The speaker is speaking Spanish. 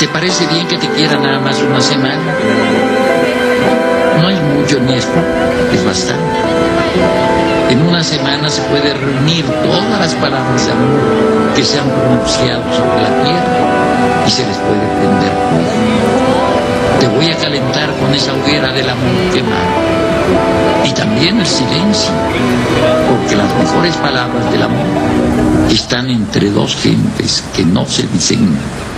¿Te parece bien que te quiera nada más una semana? No es mucho ni es poco, es bastante. En una semana se puede reunir todas las palabras de amor que se han pronunciado sobre la tierra y se les puede prender fuego. Te voy a calentar con esa hoguera del amor quemado. Y también el silencio, porque las mejores palabras del amor están entre dos gentes que no se dicen nada.